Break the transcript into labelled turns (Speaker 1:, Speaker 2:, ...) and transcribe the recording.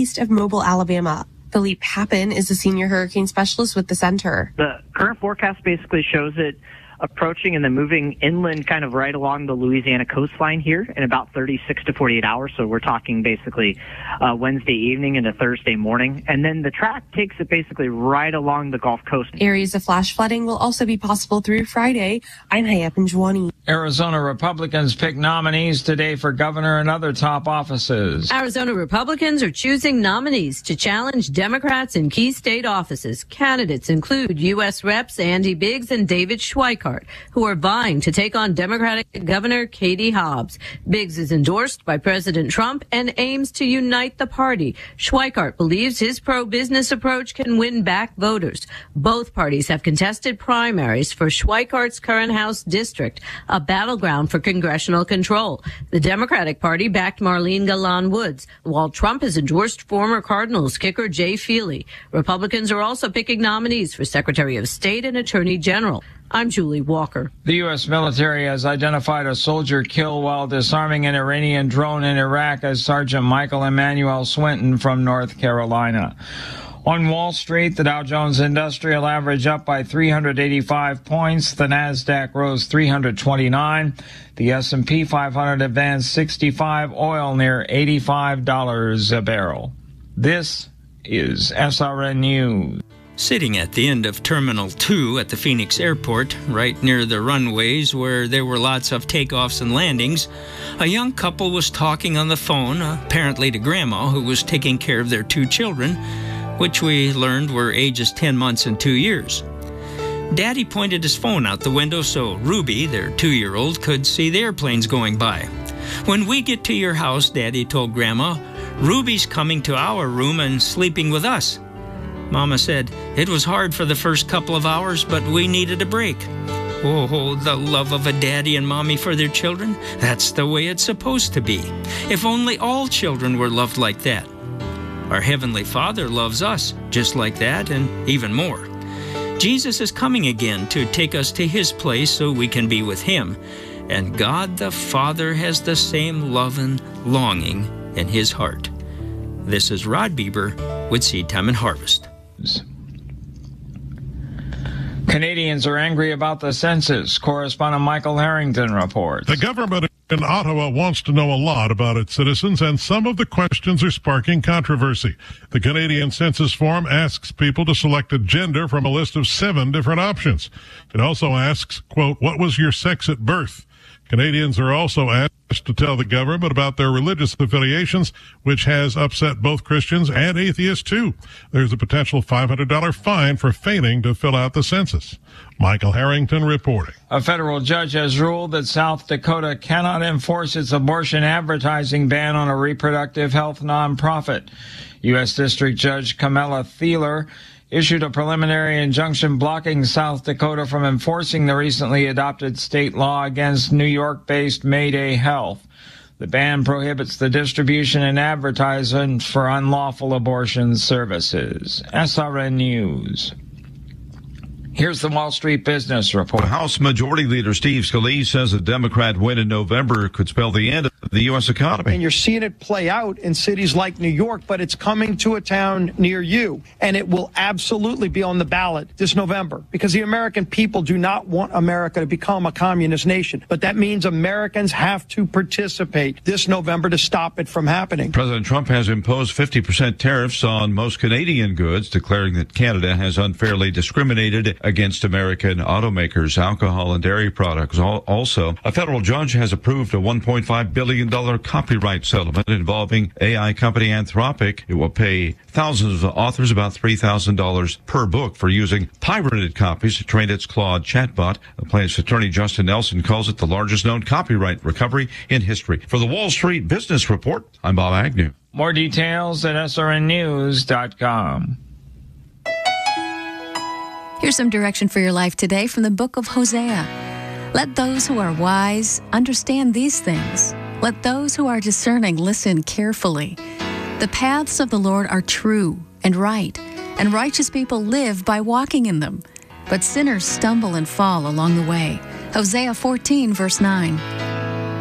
Speaker 1: east of Mobile, Alabama. Philippe Happen is a senior hurricane specialist with the center.
Speaker 2: The current forecast basically shows it approaching and then moving inland kind of right along the Louisiana coastline here in about 36 to 48 hours. So we're talking basically Wednesday evening into Thursday morning. And then the track takes it basically right along the Gulf Coast.
Speaker 1: Areas of flash flooding will also be possible through Friday. I'm Hayap Njwani.
Speaker 3: Arizona Republicans pick nominees today for governor and other top offices.
Speaker 4: Arizona Republicans are choosing nominees to challenge Democrats in key state offices. Candidates include U.S. Reps Andy Biggs and David Schweikart, who are vying to take on Democratic Governor Katie Hobbs. Biggs is endorsed by President Trump and aims to unite the party. Schweikart believes his pro-business approach can win back voters. Both parties have contested primaries for Schweikart's current House district, a battleground for congressional control. The Democratic Party backed Marlene Galan Woods, while Trump has endorsed former Cardinals kicker Jay Feely. Republicans are also picking nominees for Secretary of State and Attorney General. I'm Julie Walker.
Speaker 3: The U.S. military has identified a soldier killed while disarming an Iranian drone in Iraq as Sergeant Michael Emmanuel Swinton from North Carolina. On Wall Street, the Dow Jones Industrial Average up by 385 points. The Nasdaq rose 329. The S&P 500 advanced 65. Oil near $85 a barrel. This is SRN News.
Speaker 5: Sitting at the end of Terminal 2 at the Phoenix Airport, right near the runways where there were lots of takeoffs and landings, a young couple was talking on the phone, apparently to Grandma, who was taking care of their 2 children, which we learned were ages 10 months and 2 years. Daddy pointed his phone out the window so Ruby, their 2-year-old, could see the airplanes going by. When we get to your house, Daddy told Grandma, Ruby's coming to our room and sleeping with us. Mama said, it was hard for the first couple of hours, but we needed a break. Oh, the love of a daddy and mommy for their children. That's the way it's supposed to be. If only all children were loved like that. Our Heavenly Father loves us just like that and even more. Jesus is coming again to take us to His place so we can be with Him. And God the Father has the same love and longing in His heart. This is Rod Bieber with Seed Time and Harvest.
Speaker 3: Canadians are angry about the census. Correspondent Michael Harrington reports.
Speaker 6: The government in Ottawa wants to know a lot about its citizens, and some of the questions are sparking controversy. The Canadian Census Form asks people to select a gender from a list of 7 different options. It also asks, quote, what was your sex at birth? Canadians are also asked to tell the government about their religious affiliations, which has upset both Christians and atheists, too. There's a potential $500 fine for failing to fill out the census. Michael Harrington reporting.
Speaker 3: A federal judge has ruled that South Dakota cannot enforce its abortion advertising ban on a reproductive health nonprofit. U.S. District Judge Kamala Thieler issued a preliminary injunction blocking South Dakota from enforcing the recently adopted state law against New York-based Mayday Health. The ban prohibits the distribution and advertisement for unlawful abortion services. SRN News. Here's the Wall Street Business Report.
Speaker 7: House Majority Leader Steve Scalise says a Democrat win in November could spell the end of the U.S. economy.
Speaker 8: And you're seeing it play out in cities like New York, but it's coming to a town near you. And it will absolutely be on the ballot this November because the American people do not want America to become a communist nation. But that means Americans have to participate this November to stop it from happening.
Speaker 7: President Trump has imposed 50% tariffs on most Canadian goods, declaring that Canada has unfairly discriminated against American automakers, alcohol and dairy products. Also, a federal judge has approved a $1.5 billion copyright settlement involving AI company Anthropic. It will pay thousands of authors about $3,000 per book for using pirated copies to train its Claude chatbot. The plaintiff's attorney Justin Nelson calls it the largest known copyright recovery in history. For the Wall Street Business Report, I'm Bob Agnew.
Speaker 3: More details at srnnews.com.
Speaker 9: Here's some direction for your life today from the book of Hosea. Let those who are wise understand these things. Let those who are discerning listen carefully. The paths of the Lord are true and right, and righteous people live by walking in them. But sinners stumble and fall along the way. Hosea 14, verse 9.